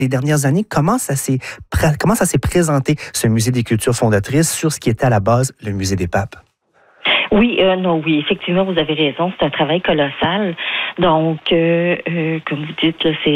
les dernières années. Comment ça s'est présenté, ce musée des cultures fondatrices, sur ce qui était à la base le musée des papes? Oui, oui, effectivement, vous avez raison. C'est un travail colossal. Donc, comme vous dites, là, c'est